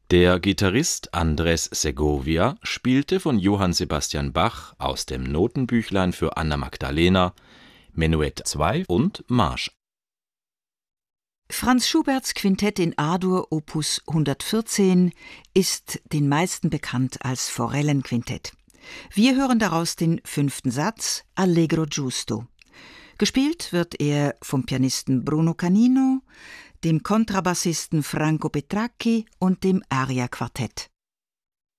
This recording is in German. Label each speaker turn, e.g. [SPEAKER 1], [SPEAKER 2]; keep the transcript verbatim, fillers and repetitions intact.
[SPEAKER 1] Der Gitarrist Andrés Segovia spielte von Johann Sebastian Bach aus dem Notenbüchlein für Anna Magdalena Menuett zwei und Marsch.
[SPEAKER 2] Franz Schuberts Quintett in A-Dur Opus hundertvierzehn ist den meisten bekannt als Forellenquintett. Wir hören daraus den fünften Satz Allegro giusto. Gespielt wird er vom Pianisten Bruno Canino, dem Kontrabassisten Franco Petracchi und dem Aria-Quartett.